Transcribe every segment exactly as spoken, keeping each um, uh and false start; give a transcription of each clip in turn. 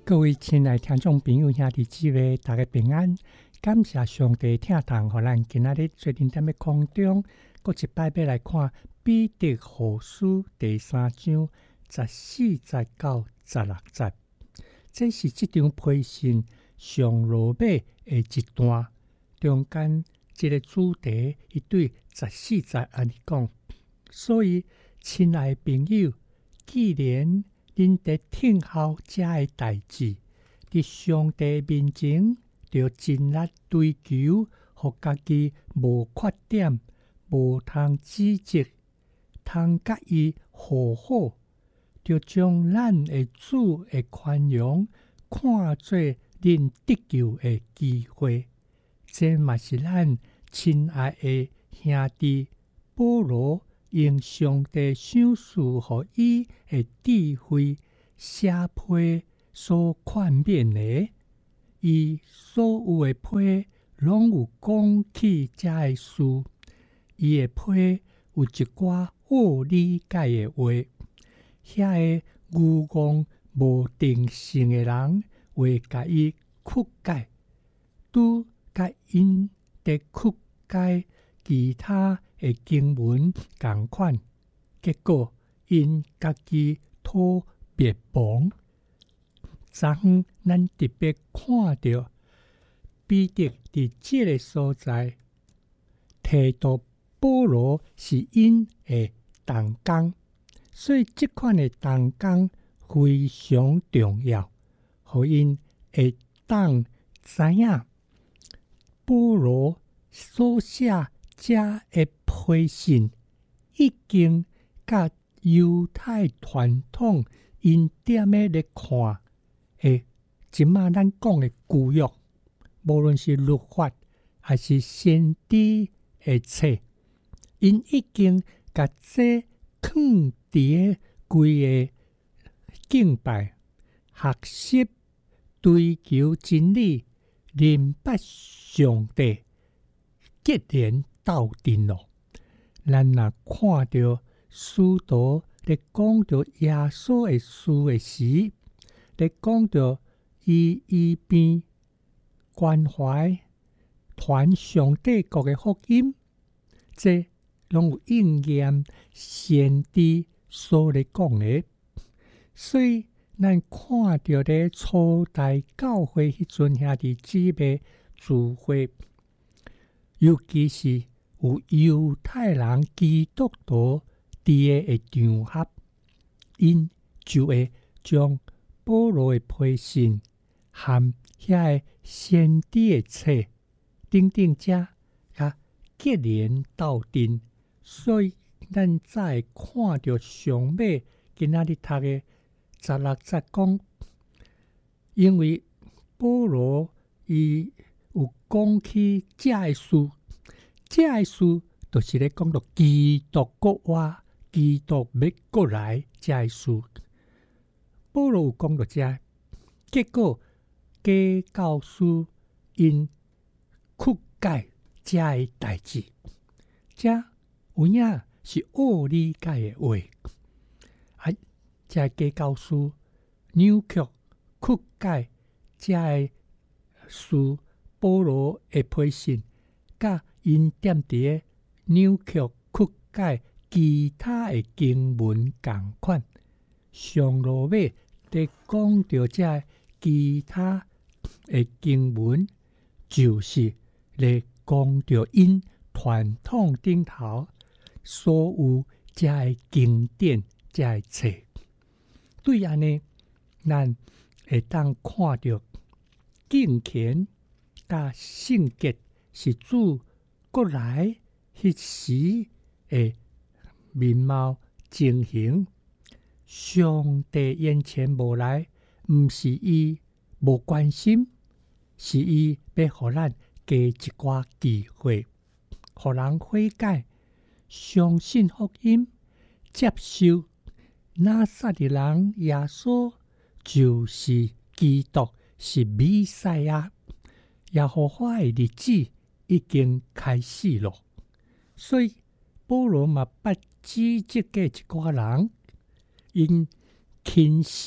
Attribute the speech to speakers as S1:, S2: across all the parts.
S1: 各位亲爱听众朋友兄弟姊妹，大家平安。感谢上帝听堂，互咱今仔日做阵踮咧空中，搁一摆要来看彼得后书第三章十四节到十六节。这是这张批信上落尾的一段，中间这个主题，伊对十四节安尼讲。所以，亲爱的朋友，既然恁伫听候这的代志，伫上帝面前，就尽力追求，互家己无缺点，无通指责，通甲伊和好，就将咱的主的宽容看作恁得救的机会。这嘛是咱亲爱的兄弟保罗用上帝赏赐互伊的智慧写批所劝勉的，伊所有的批拢有讲起这的事，伊的批有一寡好理解的话，遐个愚妄无定性的人会甲伊曲解，拄甲因得曲解其他的经文同款，结果因家己讨别亡。昨昏咱特别看到彼得伫这个所在提到保罗是因的同工，所以这款的同工非常重要，互因会当知影保罗所写这的批信已经甲犹太传统因点的咧看诶，即马咱讲的旧约，无论是律法还是先知的册，因已经甲这放伫规个敬拜、学习、追求真理、明白上帝结连斗阵咯。咱若看到使徒咧讲到耶稣的事的时，咧讲到伊伊边关怀传上帝国的福音，这拢有应验先知所咧讲的。所以咱看到咧初代教会迄阵兄弟姊妹聚会，尤其是有犹太人基督徒伫个场合，因就会将保罗的批信和遐个先知的册等等者甲结连斗阵，所以咱才会看到上尾今仔日读的十六节讲，因为保罗伊有讲起这的事，这的事就是咧讲到基督国话，基督要过来这的事。保罗有讲到这，结果假教师因曲解这的代志，这有影是恶理解的话，啊，这假教师扭曲曲解这的事，保罗的批信，甲因踮伫扭曲曲解其他的经文同款，上落尾咧讲到这其他的经文，就是咧讲到因传统顶头所有这的经典这的册。对安尼，咱会当看到敬虔甲圣洁是主过来迄时的面貌情形。上帝眼前无来，毋是伊无关心，是伊要互咱加一寡机会，互人悔改，相信福音，接受拿撒勒人耶稣就是基督，是弥赛亚。耶和华的日子已经开始了，所以保罗嘛捌指责嘅一寡人，因轻视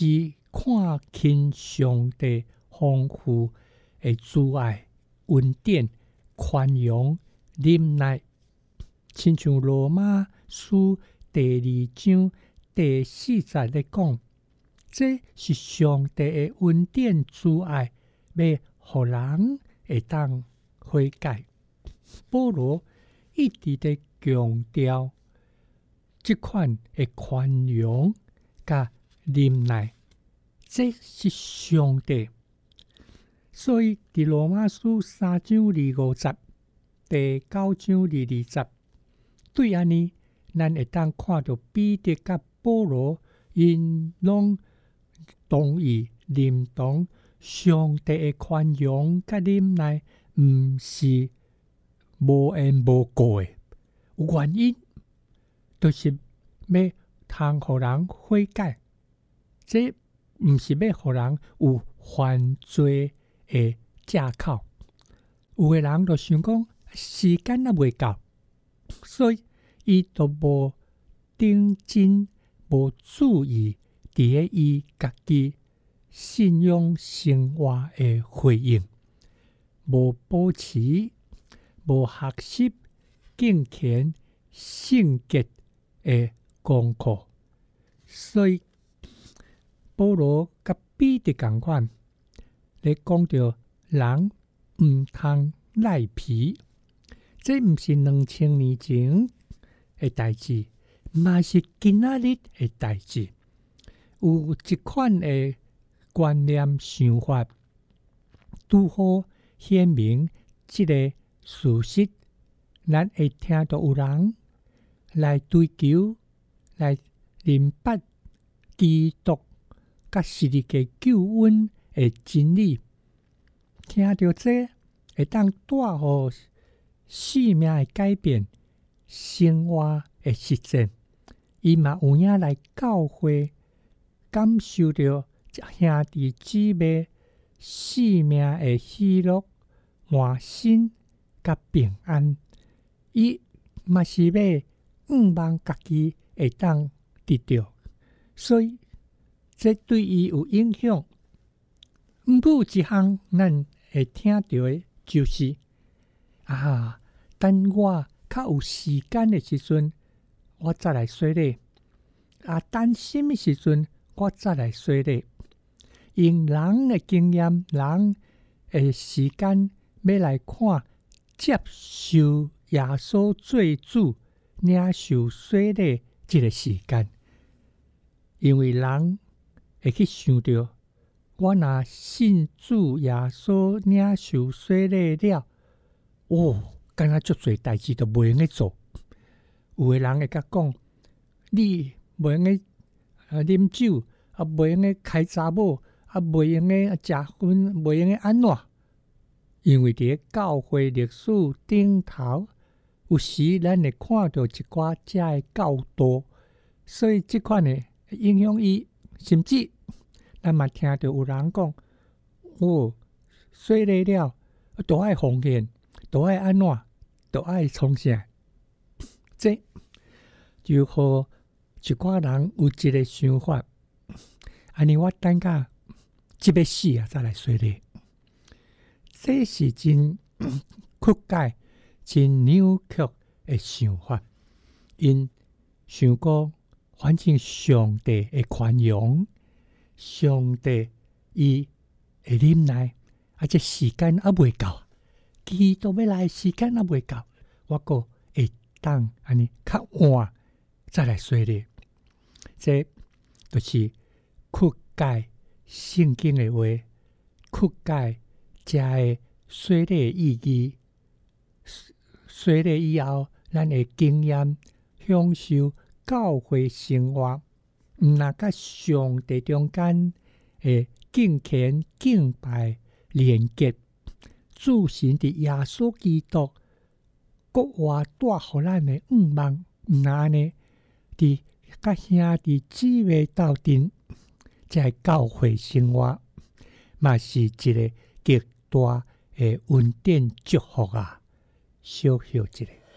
S1: 看清上帝丰富的慈爱、恩典、宽容、忍耐，亲像罗马书第二章第四节咧讲，这是上帝的恩典慈爱，要互人会当悔改。保罗一直在强调这款的宽容甲忍耐，这是上帝。所以伫罗马书三章二五节、第九章二二节，对安尼，咱会当看到彼得甲保罗因拢同意认同上帝的宽容甲忍耐，毋是无缘无故的，有原因，就是要通互人悔改。这毋是要互人有犯罪的借口。有的人就想讲时间也未够，所以伊都无认真、无注意伫咧伊家己信仰生活的回应，无保持、无学习敬虔圣洁的功课。所以保罗甲彼得同款，咧讲到人毋通赖皮，这毋是两千年前的代志，嘛是今仔日的代志。有一款的观念想法，拄好显明这个事实，咱会听到有人来追求、来明白基督甲十字架救恩的真理，听到这会当带予生命的改变、生活的实践。伊嘛有影来教会，感受到兄弟姊妹生命的喜乐、欢欣甲平安。伊嘛是要仰望家己会当得到，所以这对伊有影响。毋过有一项咱会听到的，就是啊，等我较有时间的时阵，我再来说咧。啊，等什么时阵，我再来说咧。用人的经验、人的时间，要来看接受耶稣做主、领受洗礼这个时间，因为人会去想到，我若信主耶稣领受洗礼了，哦，敢若足侪代志都袂用去做。有的人会甲讲，你袂用去啉酒，啊，袂用去开查某，啊，袂用去食薰，袂用去安怎？因为伫咧教会历史顶头，有时咱会看到一寡遮的教导，所以即款的影响伊，甚至咱嘛听到有人讲，哦，洗礼了，都爱奉献，都爱安怎，都爱创啥？这就好一寡人有一个想法，安尼我等下即要死啊，再来洗礼。这是真曲解、真扭曲的想法。因想讲，反正上帝的宽容，上帝伊会忍耐，啊，这时间还未够，基督要来的时间还未够，我个会当安尼较晚再来洗礼。这就是曲解圣经的话，曲解这个洗礼意义。洗礼以后，咱的经验、享受教会生活，毋若甲上帝中间的敬虔、敬拜连结，主神伫耶稣基督国外带互咱的愿望，毋若安尼，伫甲兄弟姊妹斗阵，这教会生活，嘛是一个极大的恩典祝福啊！小小一个。